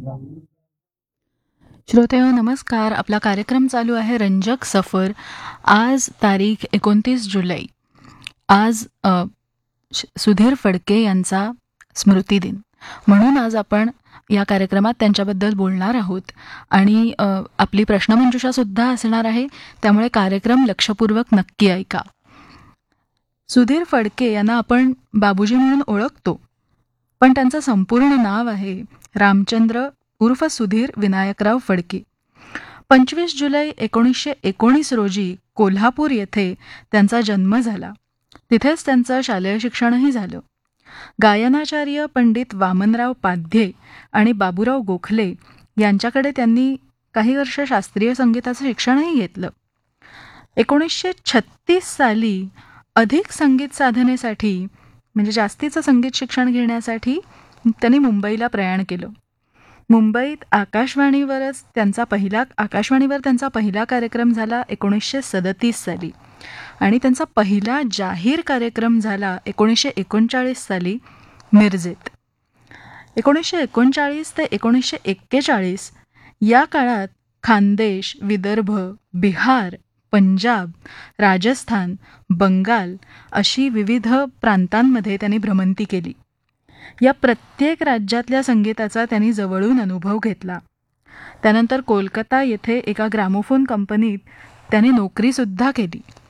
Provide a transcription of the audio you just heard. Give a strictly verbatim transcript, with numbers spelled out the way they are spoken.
श्रोतेहो नमस्कार. आपला कार्यक्रम चालू आहे रंजक सफर. आज तारीख एकोणतीस जुलै. आज अ, श- सुधीर फडके यांचा स्मृतिदिन, म्हणून आज आपण या कार्यक्रमात त्यांच्याबद्दल बोलणार आहोत आणि अ, आपली प्रश्नमंजुषासुद्धा असणार आहे, त्यामुळे कार्यक्रम लक्षपूर्वक नक्की ऐका. सुधीर फडके यांना आपण बाबूजी म्हणून ओळखतो, पण त्यांचं संपूर्ण नाव आहे रामचंद्र उर्फ सुधीर विनायकराव फडके. पंचवीस जुलै एकोणीसशे एकोणीस रोजी कोल्हापूर येथे त्यांचा जन्म झाला. तिथेच त्यांचं शालेय शिक्षणही झालं. गायनाचार्य पंडित वामनराव पाध्ये आणि बाबूराव गोखले यांच्याकडे त्यांनी काही वर्ष शास्त्रीय संगीताचं शिक्षणही घेतलं. एकोणीसशे छत्तीस साली अधिक संगीत साधनेसाठी, म्हणजे जास्तीचं संगीत शिक्षण घेण्यासाठी त्यांनी मुंबईला प्रयाण केलं. मुंबईत आकाशवाणीवरच त्यांचा पहिला आकाशवाणीवर त्यांचा पहिला कार्यक्रम झाला एकोणीसशे सदतीस साली आणि त्यांचा पहिला जाहीर कार्यक्रम झाला एकोणीसशे एकोणचाळीस साली मिरजेत. एकोणीसशे एकोणचाळीस ते एकोणीसशे एक्केचाळीस या काळात खानदेश, विदर्भ, बिहार, पंजाब, राजस्थान, बंगाल अशी विविध प्रांतांमध्ये त्यांनी भ्रमंती केली. या प्रत्येक राज्यातल्या संगीताचा त्यांनी जवळून अनुभव घेतला. त्यानंतर कोलकाता येथे एका ग्रॅमोफोन कंपनीत त्यांनी नोकरीसुद्धा केली.